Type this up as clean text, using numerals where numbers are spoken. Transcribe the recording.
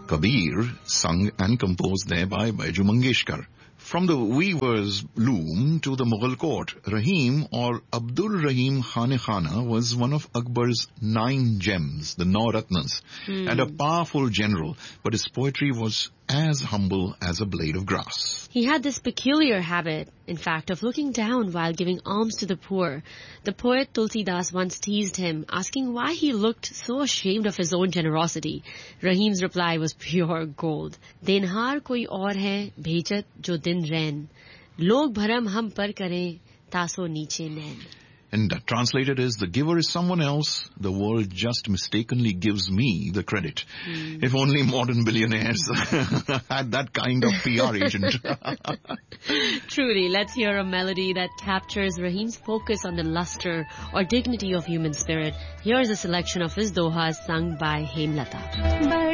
Kabir, sung and composed there by Baiju Mangeshkar. From the weaver's loom to the Mughal court, Rahim or Abdul Rahim Khane Khana was one of Akbar's 9 gems, the Nauratnas, and a powerful general, but his poetry was as humble as a blade of grass. He had this peculiar habit, in fact, of looking down while giving alms to the poor. The poet Tulsidas once teased him, asking why he looked so ashamed of his own generosity. Rahim's reply was pure gold. Denhar koi aur hai, bhejat jo din rain. Log bharam hum par kare, taso niche nain. And translated is, the giver is someone else, the world just mistakenly gives me the credit. If only modern billionaires had that kind of PR agent. Truly, let's hear a melody that captures Rahim's focus on the luster or dignity of human spirit. Here's a selection of his dohas sung by Hemlata.